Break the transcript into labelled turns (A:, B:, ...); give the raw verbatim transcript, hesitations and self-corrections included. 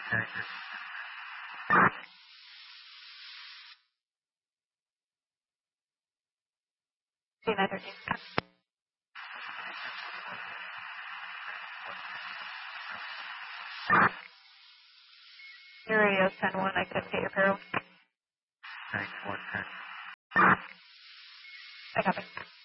A: Thank you.
B: C nine thirteen. Your radio's ten one, I couldn't get your peril.
A: Thanks, one ten.
B: I copy.